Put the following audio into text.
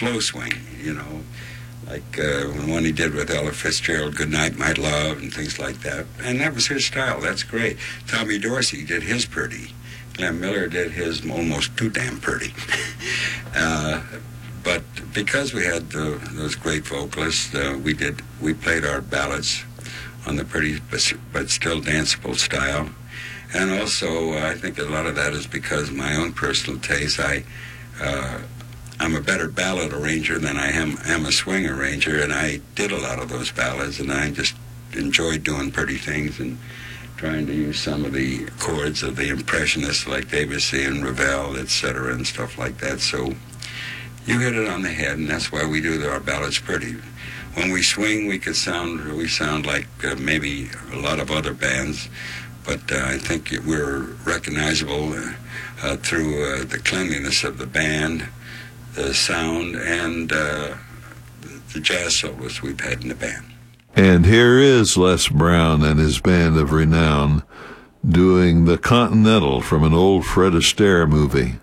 slow swing, you know, like the one he did with Ella Fitzgerald, Goodnight, My Love, and things like that. And that was his style. That's great. Tommy Dorsey did his pretty. Glenn Miller did his almost too damn pretty. But because we had those great vocalists, we played our ballads on the pretty but still danceable style. And also, I think a lot of that is because of my own personal taste. I'm a better ballad arranger than I am a swing arranger, and I did a lot of those ballads, and I just enjoyed doing pretty things and trying to use some of the chords of the Impressionists like Debussy and Ravel, etc., and stuff like that. So you hit it on the head, and that's why we do our ballads pretty. When we swing, we sound like maybe a lot of other bands, but I think we're recognizable through the cleanliness of the band, the sound, and the jazz solos we've had in the band. And here is Les Brown and his band of renown doing the Continental from an old Fred Astaire movie.